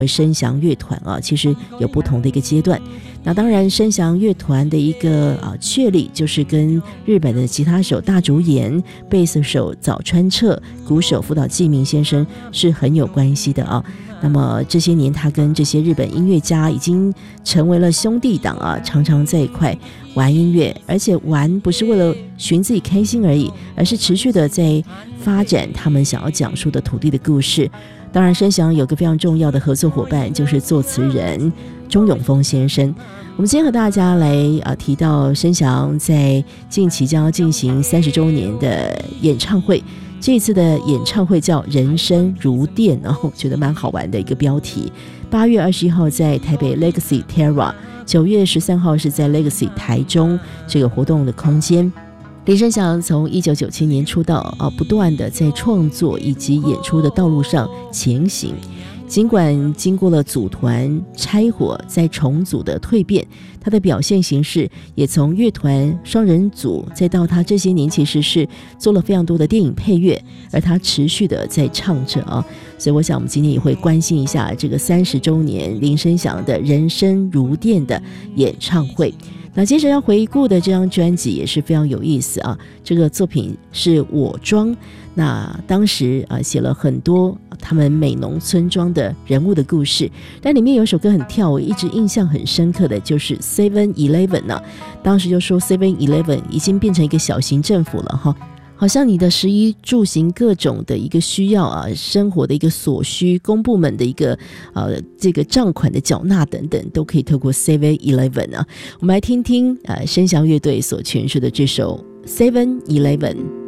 声响乐团啊，其实有不同的一个阶段。那当然声响乐团的一个确立，就是跟日本的吉他手大竹研、贝斯手早川彻、鼓手福岛纪明先生是很有关系的啊。那么这些年他跟这些日本音乐家已经成为了兄弟党啊，常常在一块玩音乐，而且玩不是为了寻自己开心而已，而是持续的在发展他们想要讲述的土地的故事。当然声响有个非常重要的合作伙伴，就是作词人钟永丰先生。我们今天和大家来提到声响在近期将要进行30周年的演唱会，这一次的演唱会叫人生如电，我觉得蛮好玩的一个标题。8月21号在台北 Legacy Terra， 9月13号是在 Legacy 台中这个活动的空间。林声祥从1997年出道不断的在创作以及演出的道路上前行。尽管经过了组团拆伙再重组的蜕变，他的表现形式也从乐团双人组再到他这些年其实是做了非常多的电影配乐，而他持续的在唱着所以我想我们今天也会关心一下这个30周年林声祥的人生如电的演唱会。那接着要回顾的这张专辑也是非常有意思啊，这个作品是我庄，那当时写了很多他们美浓村庄的人物的故事，但里面有首歌很跳，我一直印象很深刻的就是 7-Eleven 当时就说 7-Eleven 已经变成一个小型政府了好像你的食衣住行各种的一个需要生活的一个所需，公部门的一个这个账款的缴纳等等，都可以透过 7-Eleven 我们来听听声响乐队所诠释的这首 7-Eleven。